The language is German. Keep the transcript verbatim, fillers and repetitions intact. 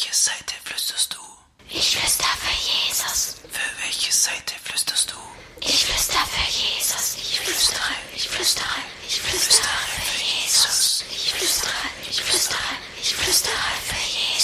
welche Seite flüsterst du? Ich flüster für Jesus. Für welche Seite flüsterst du? Ich flüster für Jesus. Ich flüstere, ich flüstere, ich flüstere.